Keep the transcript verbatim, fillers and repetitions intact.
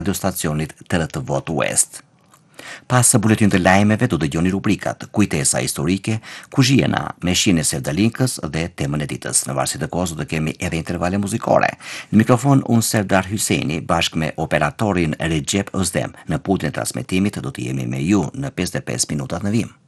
radiostacionit T R T Vot West. Pas buletin të lajmeve do dëgjoni rubrikat Kujtesa historike, ku zhjena me shine Sevdalinkës dhe temën e ditës. Në varësi të kohës do të kemi edhe intervale muzikore. Në mikrofon unë Serdar Hyseni bashkë me operatorin Recep Özdem. Në pultin e transmetimit do të jemi me ju në pesëdhjetë e pesë minutat në vim.